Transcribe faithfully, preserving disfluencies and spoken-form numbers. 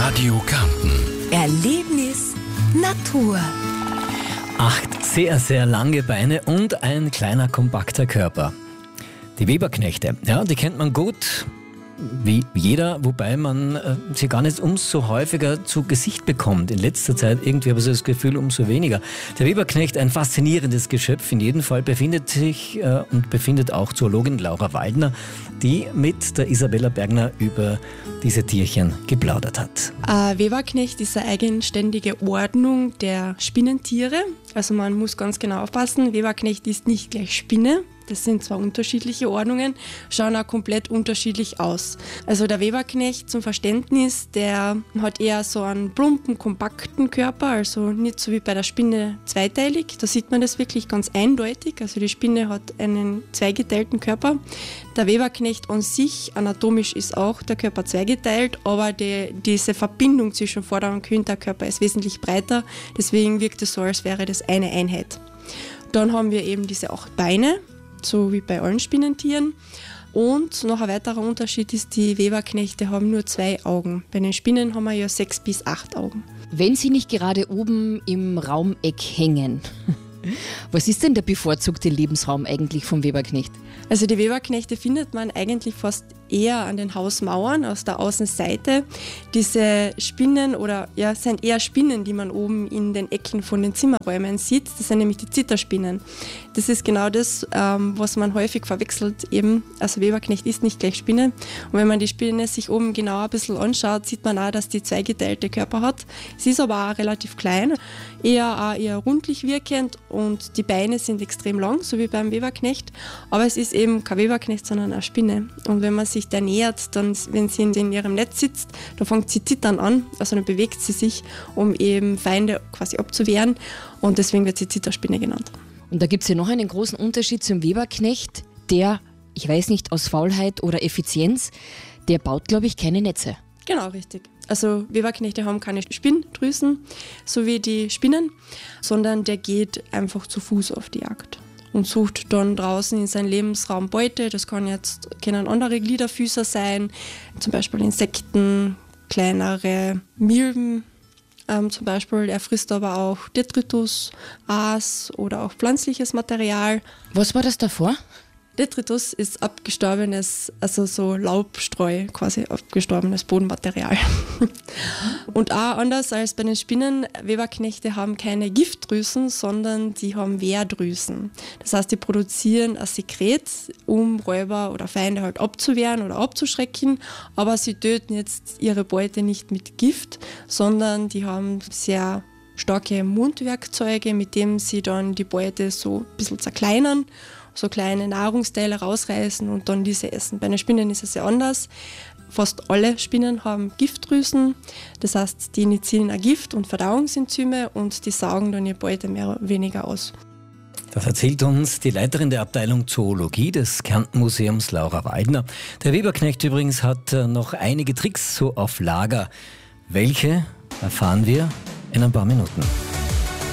Radio Kärnten. Erlebnis Natur. Acht sehr, sehr lange Beine und ein kleiner, kompakter Körper. Die Weberknechte, ja, die kennt man gut, wie jeder, wobei man äh, sie gar nicht umso häufiger zu Gesicht bekommt. In letzter Zeit irgendwie habe ich so das Gefühl, umso weniger. Der Weberknecht, ein faszinierendes Geschöpf, in jedem Fall befindet sich äh, und befindet auch Zoologin Laura Waldner, die mit der Isabella Bergner über diese Tierchen geplaudert hat. Ein Weberknecht ist eine eigenständige Ordnung der Spinnentiere. Also man muss ganz genau aufpassen, Weberknecht ist nicht gleich Spinne. Das sind zwar unterschiedliche Ordnungen, schauen auch komplett unterschiedlich aus. Also der Weberknecht zum Verständnis, der hat eher so einen plumpen, kompakten Körper, also nicht so wie bei der Spinne zweiteilig. Da sieht man das wirklich ganz eindeutig. Also die Spinne hat einen zweigeteilten Körper. Der Weberknecht an sich, anatomisch ist auch der Körper zweigeteilt, aber die, diese Verbindung zwischen Vorder- und Hinterkörper ist wesentlich breiter. Deswegen wirkt es so, als wäre das eine Einheit. Dann haben wir eben diese acht Beine, so wie bei allen Spinnentieren. Und noch ein weiterer Unterschied ist, die Weberknechte haben nur zwei Augen. Bei den Spinnen haben wir ja sechs bis acht Augen. Wenn sie nicht gerade oben im Raumeck hängen, was ist denn der bevorzugte Lebensraum eigentlich vom Weberknecht? Also die Weberknechte findet man eigentlich fast eher an den Hausmauern aus der Außenseite. Diese Spinnen oder ja, sind eher Spinnen, die man oben in den Ecken von den Zimmerräumen sieht. Das sind nämlich die Zitterspinnen. Das ist genau das, ähm, was man häufig verwechselt. Eben, also Weberknecht ist nicht gleich Spinne. Und wenn man die Spinne sich oben genau ein bisschen anschaut, sieht man auch, dass die zweigeteilte Körper hat. Sie ist aber auch relativ klein, eher auch eher rundlich wirkend und die Beine sind extrem lang, so wie beim Weberknecht. Aber es ist eben kein Weberknecht, sondern eine Spinne. Und wenn man sich der nähert, dann, wenn sie in ihrem Netz sitzt, da fängt sie zittern an, also dann bewegt sie sich, um eben Feinde quasi abzuwehren und deswegen wird sie Zitterspinne genannt. Und da gibt es ja noch einen großen Unterschied zum Weberknecht, der, ich weiß nicht, aus Faulheit oder Effizienz, der baut, glaube ich, keine Netze. Genau, richtig. Also Weberknechte haben keine Spinndrüsen, so wie die Spinnen, sondern der geht einfach zu Fuß auf die Jagd und sucht dann draußen in seinem Lebensraum Beute. Das kann jetzt, können andere Gliederfüßer sein, zum Beispiel Insekten, kleinere Milben ähm, zum Beispiel. Er frisst aber auch Detritus, Aas oder auch pflanzliches Material. Was war das davor? Detritus ist abgestorbenes, also so Laubstreu, quasi abgestorbenes Bodenmaterial. Und auch anders als bei den Spinnen, Weberknechte haben keine Giftdrüsen, sondern die haben Wehrdrüsen. Das heißt, die produzieren ein Sekret, um Räuber oder Feinde halt abzuwehren oder abzuschrecken, aber sie töten jetzt ihre Beute nicht mit Gift, sondern die haben sehr starke Mundwerkzeuge, mit denen sie dann die Beute so ein bisschen zerkleinern, so kleine Nahrungsteile rausreißen und dann diese essen. Bei den Spinnen ist es ja anders. Fast alle Spinnen haben Giftdrüsen, das heißt, die initiieren ein Gift und Verdauungsenzyme und die saugen dann ihre Beute mehr oder weniger aus. Das erzählt uns die Leiterin der Abteilung Zoologie des Kärnten-Museums, Laura Waldner. Der Weberknecht übrigens hat noch einige Tricks so auf Lager. Welche erfahren wir in ein paar Minuten.